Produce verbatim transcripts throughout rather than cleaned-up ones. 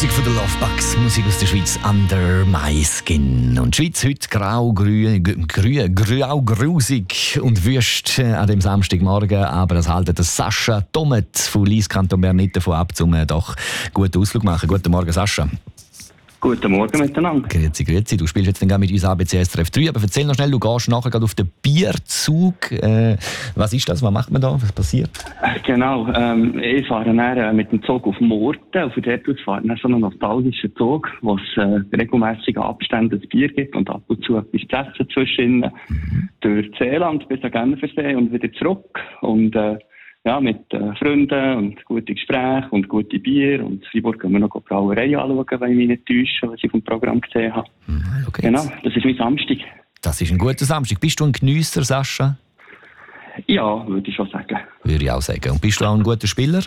Musik von den Lovebugs, Musik aus der Schweiz, Under My Skin. Und die Schweiz heute grau, grün, grün, grau, grusig und wüst an dem Samstagmorgen. Aber das haltet Sascha Tomet von Lyss Kanton Bern nicht davon ab, um doch guten Ausflug zu machen. Guten Morgen, Sascha. Guten Morgen miteinander. Grüezi, grüezi. Du spielst jetzt dann mit uns A B C S R F drei, aber erzähl noch schnell, du gehst nachher gerade auf den Bierzug. Äh, was ist das? Was macht man da? Was passiert? Genau, ähm, ich fahre dann mit dem Zug auf Murten. Auf der Tour fahre dann so einen nostalgischen Zug, wo es äh, regelmässige Abstände ein Bier gibt und ab und zu etwas zu essen zwischen mhm. durch Seeland bis an Genfersee und wieder zurück. Und äh, ja, mit äh, Freunden und gute Gespräche und gute Bier. Und Freiburg können wir noch die Brauerei anschauen, wenn ich mich nicht täusche, was ich vom Programm gesehen habe. Okay. Genau, das ist mein Samstag. Das ist ein guter Samstag. Bist du ein Geniesser, Sascha? Ja, würde ich schon sagen. Würde ich auch sagen. Und bist du auch ein guter Spieler?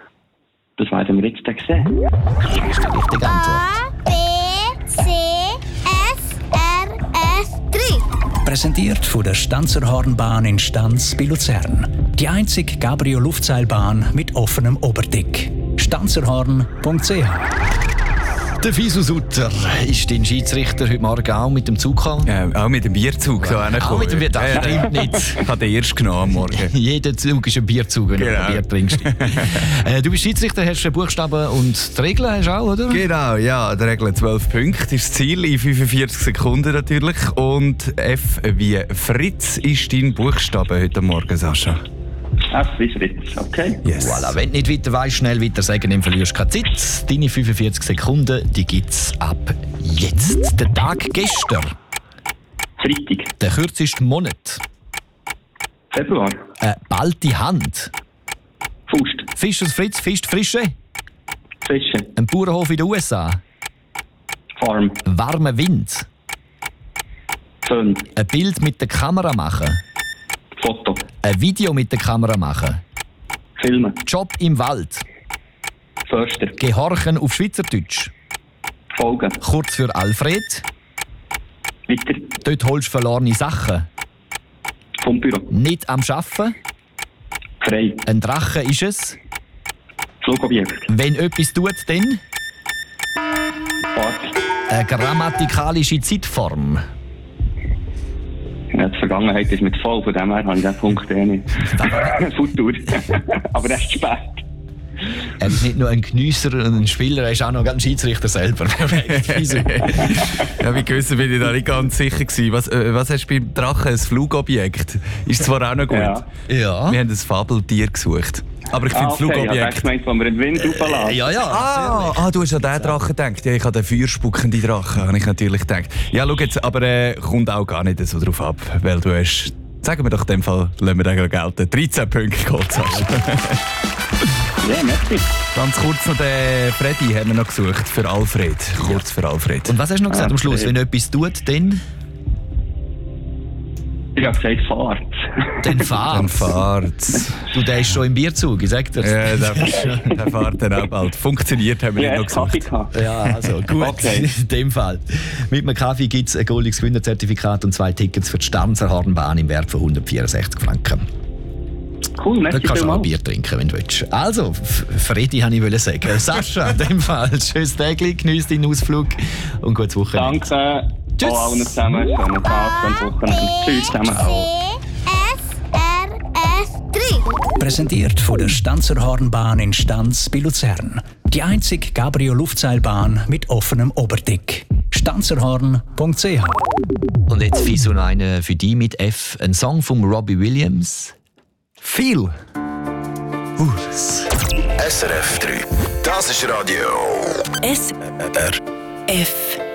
Das werden wir jetzt dann sehen. Das ist die richtige Antwort. A, B, C, S, R, F drei. Präsentiert von der Stanzerhornbahn in Stanz bei Luzern. Die einzige Cabrio-Luftseilbahn mit offenem Oberdeck. stanzerhorn punkt c h. Der Fisu Sutter ist dein Schiedsrichter heute Morgen auch mit dem Zug gekommen. Ja, auch mit dem Bierzug. So auch mit dem Bierzug, das ja, stimmt nicht. Ich habe den erst genommen am Morgen. Jeder Zug ist ein Bierzug, wenn du genau. ein Bier trinkst. äh, du bist Schiedsrichter, hast den Buchstaben und die Regeln hast du auch, oder? Genau, ja. Die Regel zwölf Punkte ist das Ziel, in fünfundvierzig Sekunden natürlich. Und F wie Fritz ist dein Buchstabe heute Morgen, Sascha. F wie Fritz, okay. Yes. Voilà. Wenn du nicht weiter weißt, schnell weiter sagen, dann verlierst du keine Zeit. Deine fünfundvierzig Sekunden, die gibt es ab jetzt. Der Tag gestern. Freitag. Der kürzeste Monat. Februar. Eine balte Hand. Faust. Fischers Fritz fischt Frische. Fische. Ein Bauernhof in den U S A. Farm. Warmer Wind. Föhn. Ein Bild mit der Kamera machen. Foto. Ein Video mit der Kamera machen. Filmen. Job im Wald. Förster. Gehorchen auf Schweizerdeutsch. Folgen. Kurz für Alfred. Weiter. Dort holst du verlorene Sachen. Vom Büro. Nicht am Arbeiten. Frei. Ein Drache ist es. Flugobjekt. Wenn etwas tut, dann Fahrt. eine grammatikalische Zeitform. Ja, die Vergangenheit ist mit voll, von dem her habe ich diesen Punkt eh nicht. Futur. Aber das ist spät. Er ist nicht nur ein Geniesser und ein Spieler, er ist auch noch ein Schiedsrichter selber. Ja, wie gewissen bin ich da nicht ganz sicher gewesen. Was, äh, was hast du beim Drachen? Ein Flugobjekt? Ist zwar auch noch gut. Ja. Ja. Wir haben ein Fabeltier gesucht. Aber ich finde Ah, das okay, Flugobjekt... ja, ich meinte, wo wir den Wind auflassen. Ja, ja. Ah, ah, du hast an diesen Drachen gedacht. Ja, ich habe den feuerspuckenden Drachen, habe ich natürlich gedacht. Ja, schau jetzt, aber äh, kommt auch gar nicht so drauf ab, weil du hast... Sagen wir doch in dem Fall, lassen wir den gelten. dreizehn Punkte geholt. Ja, merci. Ganz kurz noch den Freddy haben wir noch gesucht, für Alfred. Kurz für Alfred. Und was hast du noch gesagt am Schluss? Wenn etwas tut, dann... Ich habe gesagt, Fahrt. Dann fahrt. Dann fahrt's. Du, der ist schon im Bierzug, ich sag dir's. Ja, der, der fährt dann auch bald. Funktioniert, haben wir Ja, nicht noch Kaffee gesucht. gehabt. Ja, also gut, Okay. in dem Fall. Mit einem Kaffee gibt es ein goldiges Gewinnerzertifikat und zwei Tickets für die Stanzerhornbahn im Wert von hundertvierundsechzig Franken. Cool, Da merci kannst du auch ein vielmals. Bier trinken, wenn du willst. Also, F- Freddy wollte ich sagen. Sascha, in dem Fall, schönes Tägli, geniess deinen Ausflug und gutes Wochenende. Danke. Tschüss. Auch allen zusammen. Schönen Tag, schönes Wochenende. Tschüss zusammen. C, S, R, F drei. Präsentiert von der Stanzerhornbahn in Stanz bei Luzern. Die einzige Cabrio-Luftseilbahn mit offenem Oberdeck. stanzerhorn punkt c h. Und jetzt Fisu noch einen für dich mit F. Ein Song von Robbie Williams. Viel. Urs. S R F drei. Das ist Radio. S R F